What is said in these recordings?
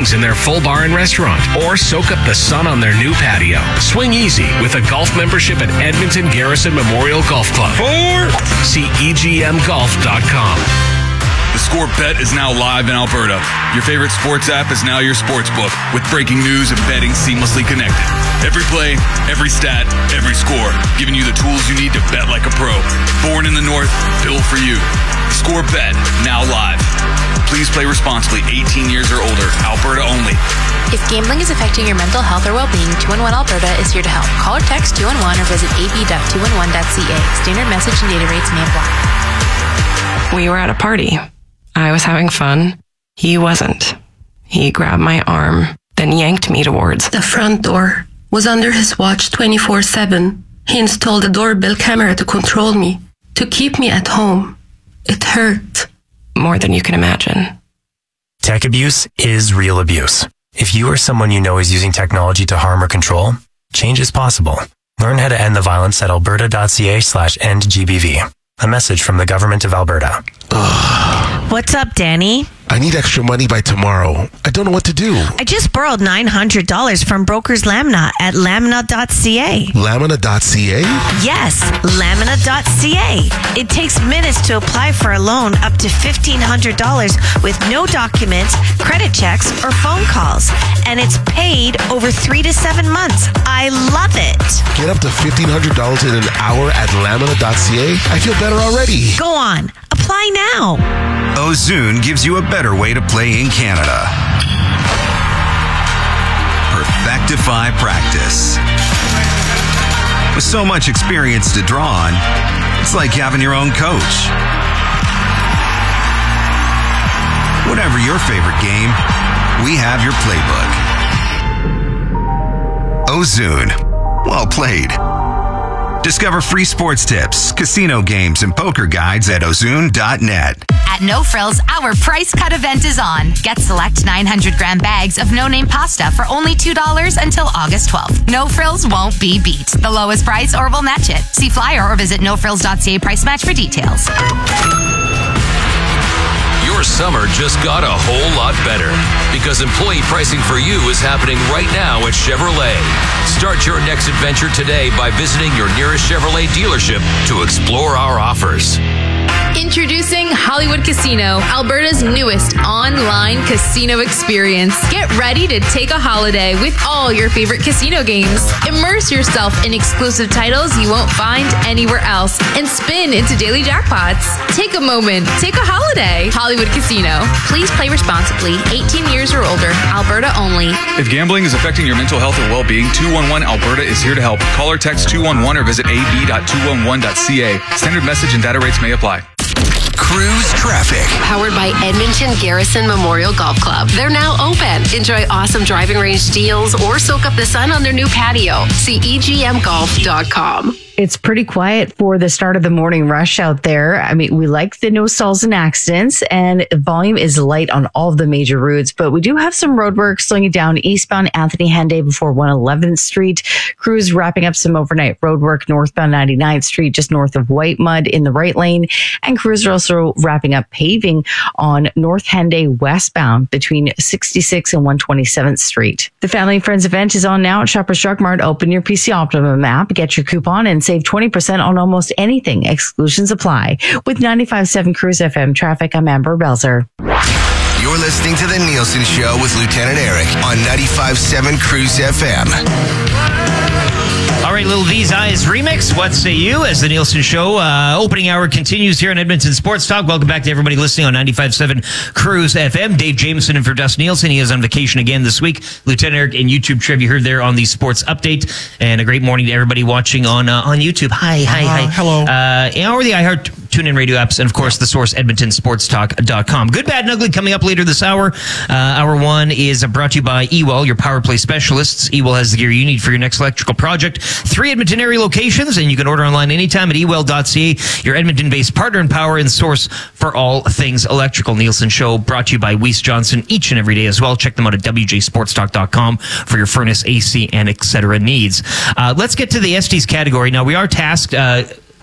wings in their full bar and restaurant, or soak up the sun on their new patio. Swing easy with a golf membership at Edmonton Garrison Memorial Golf Club. See EGMGolf.com. The Score Bet is now live in Alberta. Your favorite sports app is now your sports book, with breaking news and betting seamlessly connected. Every play, every stat, every score, giving you the tools you need to bet like a pro. Born in the North, built for you. Score Bet, now live. Please play responsibly, 18 years or older, Alberta only. If gambling is affecting your mental health or well-being, 211 Alberta is here to help. Call or text 211 or visit ab.211.ca. Standard message and data rates may apply. We were at a party. I was having fun. He wasn't. He grabbed my arm, then yanked me towards the front door. Was under his watch 24/7. He installed a doorbell camera to control me, to keep me at home. It hurt. More than you can imagine. Tech abuse is real abuse. If you or someone you know is using technology to harm or control, change is possible. Learn how to end the violence at alberta.ca/endgbv. A message from the Government of Alberta. What's up, Danny? I need extra money by tomorrow. I don't know what to do. I just borrowed $900 from Brokers Lamina at lamina.ca. Lamina.ca? Yes, lamina.ca. It takes minutes to apply for a loan up to $1,500 with no documents, credit checks, or phone calls. And it's paid over 3 to 7 months. I love it. Get up to $1,500 in an hour at lamina.ca? I feel better already. Go on. Apply now. Ozoon gives you a better way to play in Canada. Perfectify practice. With so much experience to draw on, it's like having your own coach. Whatever your favorite game, we have your playbook. Ozoon. Well played. Discover free sports tips, casino games, and poker guides at ozoon.net. At No Frills, our price cut event is on. Get select 900-gram bags of no-name pasta for only $2 until August 12th. No Frills won't be beat. The lowest price or we'll match it. See flyer or visit nofrills.ca price match for details. Your summer just got a whole lot better because employee pricing for you is happening right now at Chevrolet. Start your next adventure today by visiting your nearest Chevrolet dealership to explore our offers. Introducing Hollywood Casino, Alberta's newest online casino experience. Get ready to take a holiday with all your favorite casino games. Immerse yourself in exclusive titles you won't find anywhere else and spin into daily jackpots. Take a moment. Take a holiday. Hollywood Casino. Please play responsibly. 18 years or older. Alberta only. If gambling is affecting your mental health or well-being, 211 Alberta is here to help. Call or text 211 or visit ab.211.ca. Standard message and data rates may apply. Cruise traffic. Powered by Edmonton Garrison Memorial Golf Club. They're now open. Enjoy awesome driving range deals or soak up the sun on their new patio. See EGMGolf.com. It's pretty quiet for the start of the morning rush out there. I mean, we like the no stalls and accidents, and volume is light on all of the major routes, but we do have some roadwork slowing it down eastbound Anthony Henday before 111th Street. Crews wrapping up some overnight roadwork northbound 99th Street, just north of White Mud in the right lane. And crews are also wrapping up paving on North Henday westbound between 66 and 127th Street. The Family and Friends event is on now at Shoppers Drug Mart. Open your PC Optimum app, get your coupon, and save 20% on almost anything. Exclusions apply. With 95.7 Cruise FM traffic, I'm Amber Belzer. You're listening to The Nielsen Show with Lieutenant Eric on 95.7 Cruise FM. All right, Little V's Eyes remix. What say you? As the Nielsen Show opening hour continues here on Edmonton Sports Talk. Welcome back to everybody listening on 95.7 Cruise FM. Dave Jameson and for Dust Nielsen. He is on vacation again this week. Lieutenant Eric and YouTube Trev, you heard there on the Sports Update. And a great morning to everybody watching on YouTube. Hi. Hello. Or the iHeart TuneIn radio apps, and of course the source edmontonsportstalk.com. Good, bad, and ugly coming up later this hour. Hour one is brought to you by Ewell, your power play specialists. Ewell has the gear you need for your next electrical project. 3 Edmonton area locations, and you can order online anytime at ewell.ca, your Edmonton-based partner in power and source for all things electrical. Nielsen Show brought to you by Weiss Johnson each and every day as well. Check them out at wjsportstock.com for your furnace, AC, and etc. needs. Let's get to the Estes category. Now, we are tasked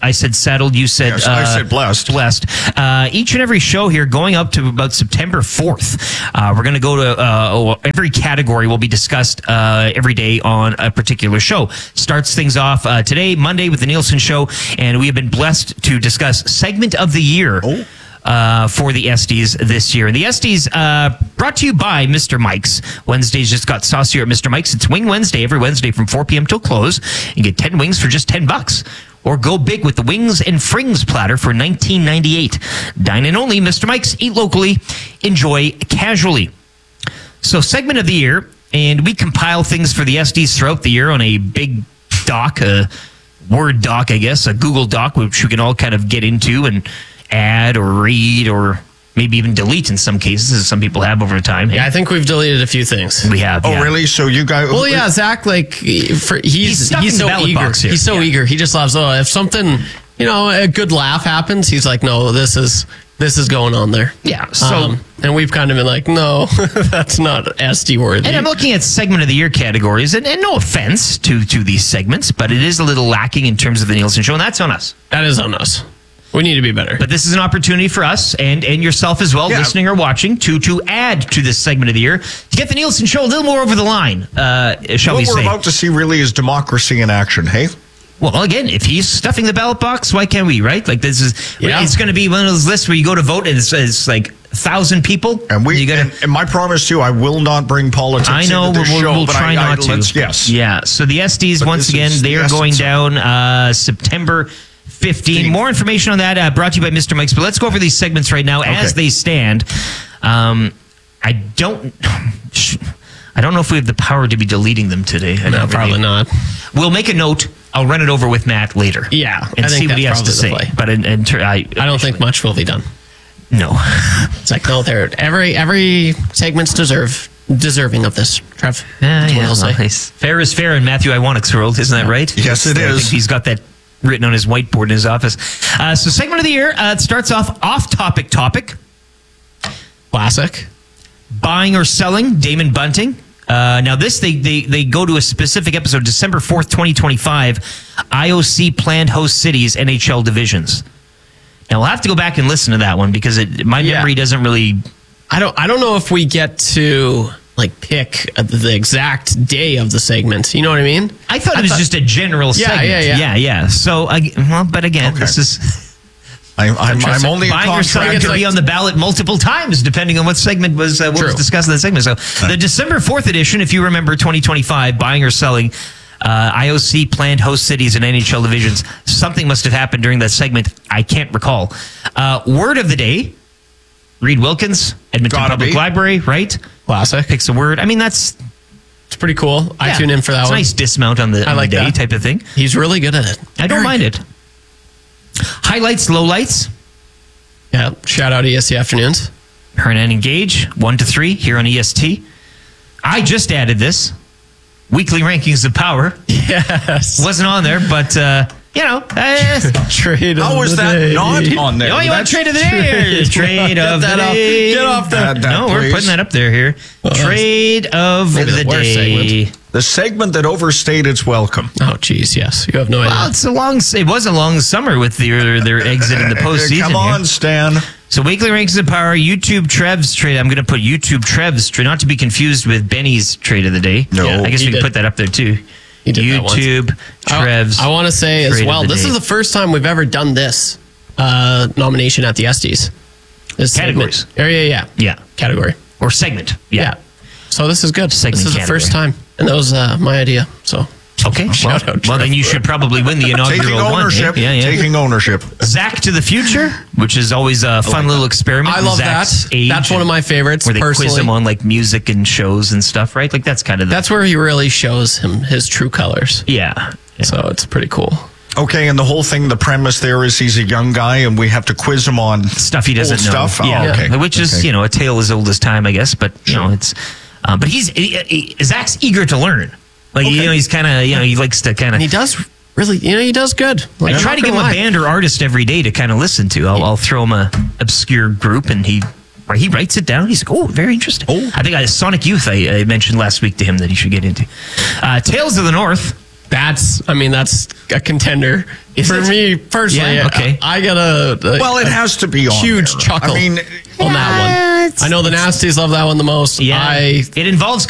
I said settled. You said Yes, I said blessed. Blessed. Each and every show here going up to about September 4th. We're going to go to every category will be discussed every day on a particular show. Starts things off today, Monday, with the Nielsen Show, and we have been blessed to discuss segment of the year. For the Estes this year. And the Estes brought to you by Mr. Mike's. Wednesdays just got saucier at Mr. Mike's. It's Wing Wednesday every Wednesday from 4 p.m. till close. You get 10 wings for just $10. Or go big with the Wings and Frings platter for $19.98. Dine in only, Mr. Mike's. Eat locally. Enjoy casually. So segment of the year, and we compile things for the Estes throughout the year on a big doc, a Word doc, I guess, a Google doc, which we can all kind of get into and add or read or maybe even delete in some cases, as some people have over time. Yeah, I think we've deleted a few things. We have. Oh, really? So you guys? Well, yeah, Zach. Like he's so eager. He's so eager. He just loves. If something, a good laugh happens, he's like, no, this is going on there. Yeah. So and we've kind of been like, no, that's not SD worthy. And I'm looking at segment of the year categories, and no offense to these segments, but it is a little lacking in terms of the Nielsen Show, and that's on us. That is on us. We need to be better. But this is an opportunity for us and yourself as well, listening or watching, to add to this segment of the year to get the Nielsen Show a little more over the line, shall we say. What we're about to see really is democracy in action, hey? Well, again, if he's stuffing the ballot box, why can't we, right? Like, it's going to be one of those lists where you go to vote and it's like 1,000 people. And and my promise to you, I will not bring politics into this show. We'll try not to. Yes. Yeah. So the Estes, once again, they are going down September 15. More information on that brought to you by Mr. Mike's. But let's go over these segments right now as they stand. I don't know if we have the power to be deleting them today. No, probably not. We'll make a note. I'll run it over with Matt later. Yeah, and see what he has to say. But I don't think much will be done. No, it's like no. Every segment's deserving of this, Trev. Nice. Fair is fair in Matthew Iwanik's world, isn't that right? Yes, it is. I think he's got that written on his whiteboard in his office. So segment of the year, it starts off-topic topic. Classic. Buying or selling, Damon Bunting. Now this, they go to a specific episode, December 4th, 2025, IOC planned host cities, NHL divisions. Now we'll have to go back and listen to that one because my memory doesn't really... I don't know if we get to... pick the exact day of the segment. You know what I mean? I thought it was just a general segment. Yeah. So, but again, this is... I'm only buying or selling could be on the ballot multiple times, depending on what segment was discussed in the segment. So, the December 4th edition, if you remember 2025, buying or selling, IOC planned host cities and NHL divisions. Something must have happened during that segment. I can't recall. Word of the day. Reed Wilkins, Edmonton Public Library, right? Classic. Picks a word. I mean, it's pretty cool. I tune in for that one. It's a nice dismount on the day type of thing. He's really good at it. I don't mind it. Highlights, lowlights. Yeah. Shout out EST Afternoons. Hernan and Gage, 1 to 3 here on EST. I just added this. Weekly rankings of power. Yes. Wasn't on there, but... trade of How was that day. not on there? Oh, you want trade of the day? Trade of the day. Get off that. No, we're putting that up there here. Trade of the day. The segment that overstayed its welcome. Oh, geez, yes. You have no idea. Well, it was a long summer with their exit in the postseason. Come on, here. Stan. So weekly rankings of power, YouTube Trev's trade. I'm going to put YouTube Trev's trade, not to be confused with Benny's trade of the day. No. I guess we can put that up there too. YouTube Trev's. I want to say as well, this is the first time we've ever done this nomination at the Estes. This categories. Yeah. Category. Or segment. Yeah. So this is good. Segment this is category. The first time. And that was my idea. So okay. Well, then you should probably win the inaugural Taking ownership. one. Yeah. Taking ownership. Zach to the Future, which is always a fun little experiment. I love Zach's that. That's one of my favorites. Where they personally quiz him on music and shows and stuff, right? Like that's kind of that's where he really shows his true colors. Yeah. So it's pretty cool. Okay, and the whole thing, the premise there is he's a young guy, and we have to quiz him on stuff he doesn't know. Stuff? Yeah, okay. Which is a tale as old as time, I guess. But it's. But Zach's eager to learn. Like he's kind of he likes to kind of. He does really, he does good. I try to give him a band or artist every day to kind of listen to. I'll throw him a obscure group, and he writes it down. He's like, oh, very interesting. I think Sonic Youth I mentioned last week to him that he should get into. Tales of the North. That's a contender. For me personally, okay. I got it has to be on huge there. chuckle I mean, on that one. I know the Nasties love that one the most. Yeah, it involves